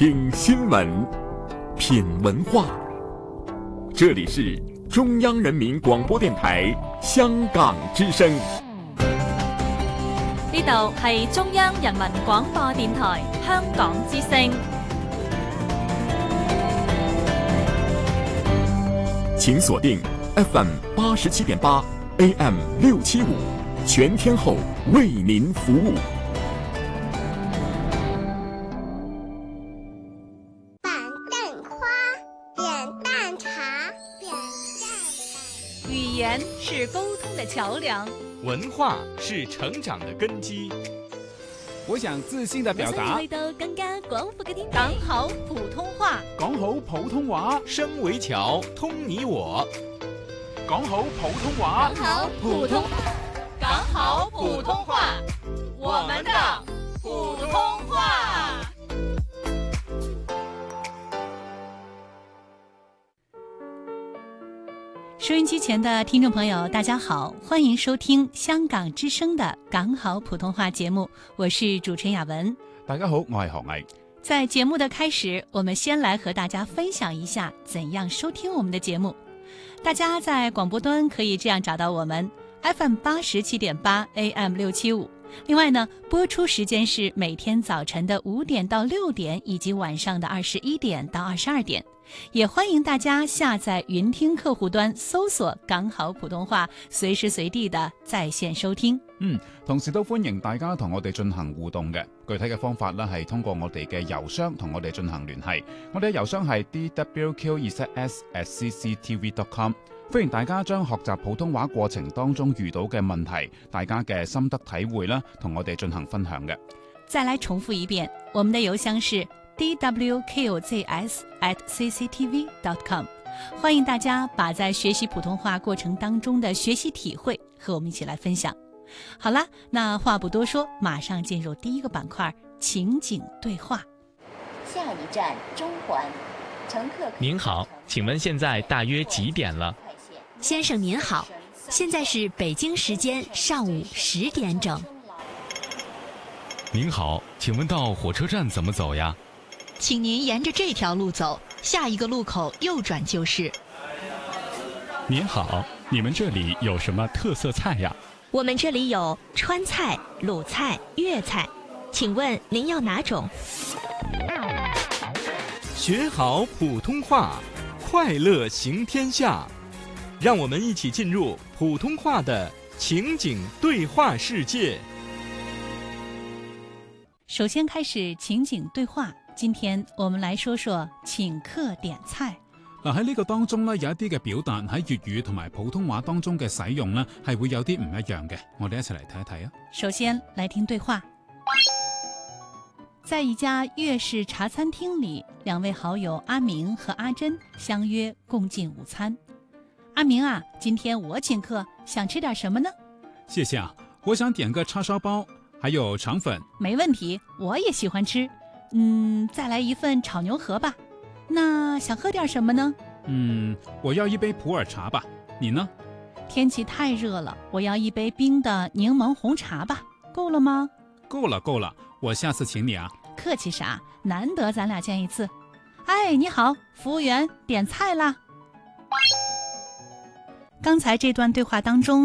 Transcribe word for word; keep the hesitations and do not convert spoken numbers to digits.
听新闻，品文化。这里是中央人民廣播電台香港之聲。 呢度係中央人民廣播電台香港之聲。 請鎖定 F M 八十七點八 A M 六七五，全天候為您服務。 板凳花，扁担茶，扁担。 語言是溝通的橋梁， 文化是成長的根基。 我想自信地表達， 去到更加廣闊嘅天地，講好普通話， 講好普通話， 聲為橋，通你我。 講好普通話， 講好普通，講好普通話，我們的普通話。收音機前的聽眾朋友大家好，歡迎收聽香港之聲的港好普通話節目，我是主持人雅文。 大家好，我係何毅。 在節目的開始，我們先來和大家分享一下怎樣收聽我們的節目。大家在廣播端可以這樣找到我們 F M 八十七點八 A M 六七五。另外呢，播出時間是每天早晨的五點到六點，以及晚上的二十一點到二十二點。也歡迎大家下載雲聽客戶端，搜索港好普通話，隨時隨地的在線收聽。 嗯，同時都歡迎大家同我哋進行互動嘅。具體嘅方法呢，係通過我哋嘅郵箱同我哋進行聯繫。我哋嘅郵箱係 d w q 二 s at c c t v dot com。歡迎大家將學習普通話過程當中遇到嘅問題，大家嘅心得體會啦，同我哋進行分享嘅。 再來重複一遍，我們的郵箱是 d w q z s at c c t v dot com。歡迎大家把在學習普通話過程當中的學習體會和我們一起來分享。好啦，那話不多說，馬上進入第一個板塊，情景對話。 下一站中環，乘客。 您好，請問現在大約幾點了？ 先生您好，現在是北京時間上午十點整。 您好，請問到火車站怎麼走呀？ 請您沿着這條路走，下一個路口右轉就是。 您好，你們這裡有什麼特色菜呀？ 我們這裡有川菜、魯菜、粵菜，請問您要哪種？ 學好普通話，快樂行天下。讓我們一起進入普通話的情景對話世界。 首先開始情景對話，今天我們來說說請客點菜。 嗱，喺呢個當中呢，有一啲嘅表達喺粵語同埋普通話當中嘅使用呢，係會有啲唔一樣嘅。我哋一齊嚟睇一睇啊。 首先來聽對話。在一家粵式茶餐廳裡，兩位好友阿明和阿珍相約共進午餐。阿明啊，今天我請客，想吃點什麼呢？ 謝謝啊，我想點個叉燒包，還有腸粉。 沒問題，我也喜歡吃。嗯，再來一份炒牛河吧。那想喝點什麼呢？ 嗯，我要一杯普洱茶吧。你呢？ 天氣太熱了，我要一杯冰的檸檬紅茶吧。夠了嗎？ 夠了，夠了，我下次請你啊。 客氣啥？難得咱倆見一次。哎，你好，服務員，點菜啦。剛才這段對話當中